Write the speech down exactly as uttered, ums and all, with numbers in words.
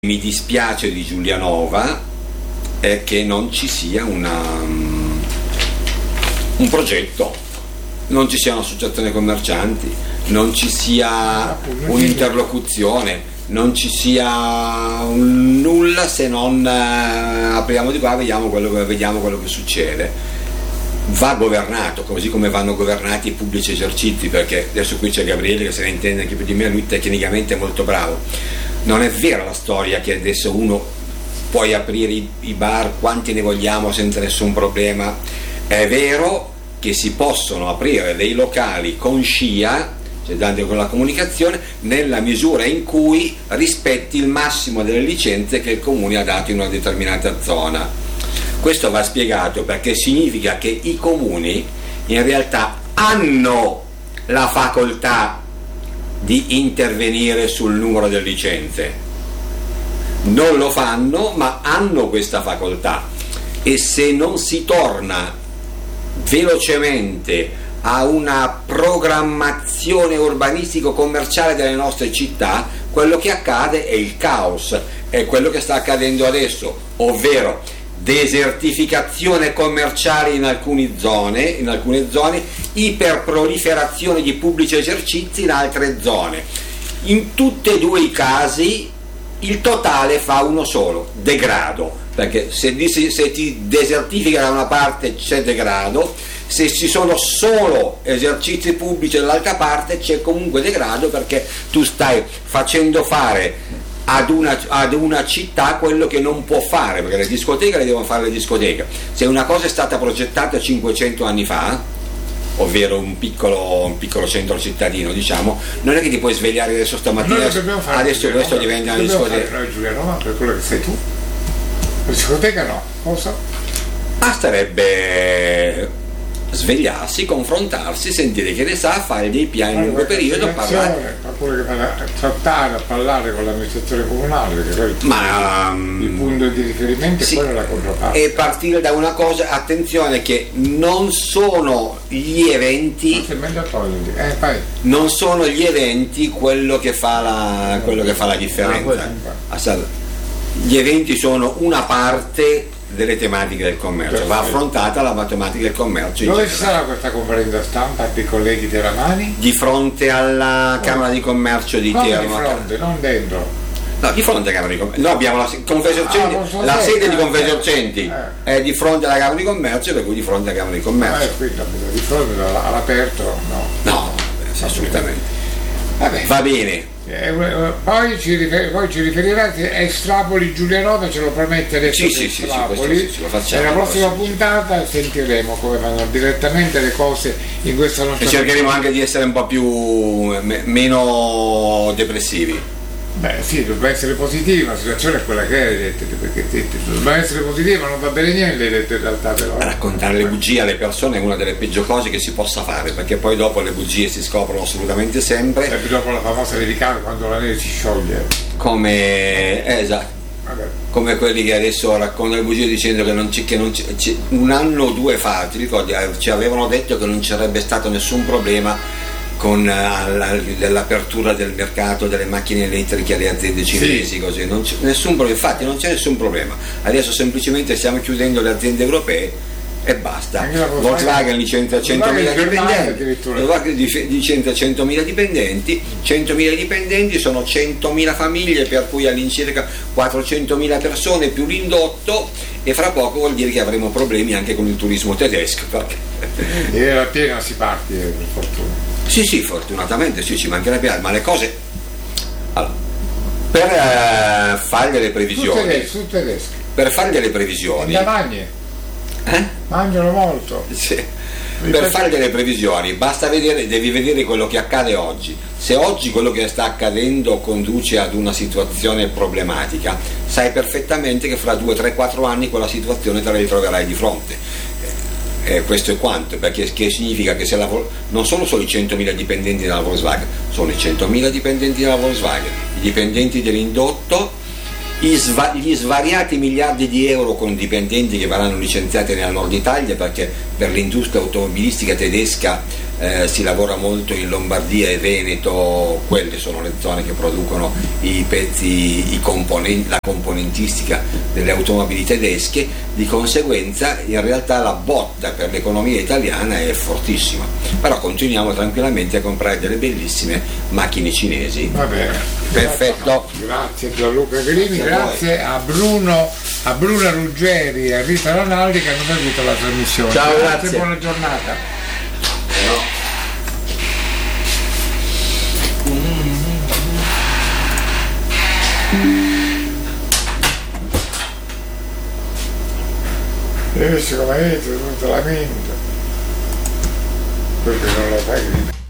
Mi dispiace di Giulianova è che non ci sia una, um, un progetto, non ci sia un'associazione commercianti, non ci sia un'interlocuzione, non ci sia un nulla se non uh, apriamo di qua, vediamo quello, vediamo quello che succede. Va governato, così come vanno governati i pubblici esercizi, perché adesso qui c'è Gabriele che se ne intende anche più di me, lui tecnicamente è molto bravo. Non è vera la storia che adesso uno puoi aprire i, i bar quanti ne vogliamo senza nessun problema. È vero che si possono aprire dei locali con scia, cioè dando con la comunicazione, nella misura in cui rispetti il massimo delle licenze che il comune ha dato in una determinata zona. Questo va spiegato perché significa che i comuni in realtà hanno la facoltà di intervenire sul numero delle licenze, non lo fanno ma hanno questa facoltà, e se non si torna velocemente a una programmazione urbanistico-commerciale delle nostre città, quello che accade è il caos, è quello che sta accadendo adesso, ovvero desertificazione commerciale in alcune zone, in alcune zone, iperproliferazione di pubblici esercizi in altre zone. In tutti e due i casi il totale fa uno solo, degrado, perché se, se ti desertifica da una parte c'è degrado, se ci sono solo esercizi pubblici dall'altra parte c'è comunque degrado, perché tu stai facendo fare Ad una, ad una città quello che non può fare, perché le discoteche le devono fare le discoteche. Se una cosa è stata progettata cinquecento anni fa, ovvero un piccolo, un piccolo centro cittadino, diciamo, non è che ti puoi svegliare adesso stamattina, adesso questo diventa una discoteca. Noi Giuliano, per quello che sei tu, la discoteca no, cosa? Basterebbe svegliarsi, confrontarsi, sentire che ne sa, fare dei piani a lungo periodo, parlare. Oppure trattare, a parlare con l'amministrazione comunale, perché poi Ma, il punto di riferimento sì, è quello della controparte. E partire da una cosa, attenzione, che non sono gli eventi, eh, non sono gli eventi quello che fa la, quello che fa la differenza. Gli eventi sono una parte delle tematiche del commercio, perfetto. Va affrontata la matematica del commercio. Dove ci sarà questa conferenza stampa per i colleghi della Mani? Di fronte alla oh. Camera di Commercio di non Teramo. Di fronte, non dentro. No, di fronte alla Camera di Commercio. Noi abbiamo la, Confesercenti, ah, so la sede di Confesercenti eh. è di fronte alla Camera di Commercio, per cui di fronte alla Camera di Commercio. Eh, quindi, di fronte all'aperto no. No, assolutamente. Vabbè. Va bene. Eh, poi, ci rifer- poi ci riferirai che Estrapoli Giulianova ce lo permette adesso. Sì, sì, sì, Estrapoli. Sì, sì, lo facciamo. Nella prossima puntata sentiremo come vanno direttamente le cose in questa nostra. E cercheremo anche di essere un po' più me- meno depressivi. Beh sì, dovrebbe essere positiva, la situazione è quella che è, detto, perché dovrebbe essere positiva, ma non va bene niente, detto, in realtà però. Raccontare le bugie alle persone è una delle peggio cose che si possa fare, perché poi dopo le bugie si scoprono assolutamente sempre. E dopo la famosa levicata quando la neve si scioglie. Come eh, esatto. Vabbè. Come quelli che adesso raccontano le bugie dicendo che, non ci, che non ci, ci, un anno o due fa, ti ricordi, ci avevano detto che non ci sarebbe stato nessun problema con uh, l'apertura del mercato delle macchine elettriche alle aziende cinesi, sì. Così non c'è nessun problema, infatti non c'è nessun problema, adesso semplicemente stiamo chiudendo le aziende europee e basta. Volkswagen licenzia centomila dipendenti, Volkswagen licenzia centomila dipendenti, centomila dipendenti sono centomila famiglie, per cui all'incirca quattrocentomila persone più l'indotto, e fra poco vuol dire che avremo problemi anche con il turismo tedesco, perché e era piena si parte, per fortuna. Sì, sì, fortunatamente sì, ci mancherebbe altro, ma le cose. Allora, per uh, fare delle previsioni. Tedesco, tedesco. Per fare delle previsioni. Eh? Mangiano molto. Sì. Per fare delle previsioni basta vedere, devi vedere quello che accade oggi. Se oggi quello che sta accadendo conduce ad una situazione problematica, sai perfettamente che fra due, tre, quattro anni quella situazione te la ritroverai di fronte. Eh, questo è quanto, perché che significa che se la, non sono solo i centomila dipendenti della Volkswagen, sono i centomila dipendenti della Volkswagen, i dipendenti dell'indotto, Sva- gli svariati miliardi di euro con dipendenti che verranno licenziati nel nord Italia, perché per l'industria automobilistica tedesca eh, si lavora molto in Lombardia e Veneto, quelle sono le zone che producono i pezzi, i componenti, la componentistica delle automobili tedesche, di conseguenza in realtà la botta per l'economia italiana è fortissima, però continuiamo tranquillamente a comprare delle bellissime macchine cinesi. Va bene. Perfetto. Grazie Gianluca Grini, Grazie a grazie a Bruno, a Bruno Ruggeri e a Rita Ronaldi che hanno seguito la trasmissione. Ciao, grazie, grazie. Buona giornata. Hai visto come hai detto, tutta la mente, perché non lo fai.